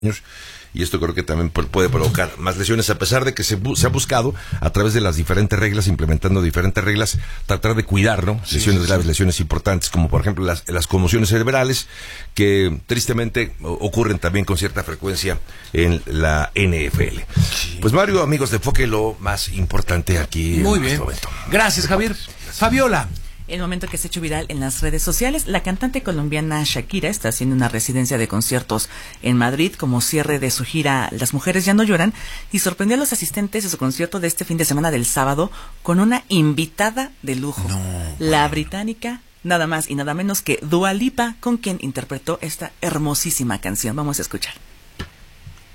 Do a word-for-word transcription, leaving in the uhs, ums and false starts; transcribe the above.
y esto creo que también puede provocar más lesiones, a pesar de que se, bu se ha buscado a través de las diferentes reglas, implementando diferentes reglas, tratar de cuidar, ¿no? Sí, lesiones sí, graves, sí. lesiones importantes, como por ejemplo las, las conmociones cerebrales, que tristemente ocurren también con cierta frecuencia en la N F L. Sí. Pues Mario, amigos de Enfoque, lo más importante aquí. Muy en bien. Este momento. Gracias, Javier. Gracias. Fabiola. El momento que se ha hecho viral en las redes sociales, la cantante colombiana Shakira está haciendo una residencia de conciertos en Madrid como cierre de su gira Las Mujeres Ya No Lloran, y sorprendió a los asistentes de su concierto de este fin de semana del sábado con una invitada de lujo, no, la británica nada más y nada menos que Dua Lipa, con quien interpretó esta hermosísima canción. Vamos a escuchar.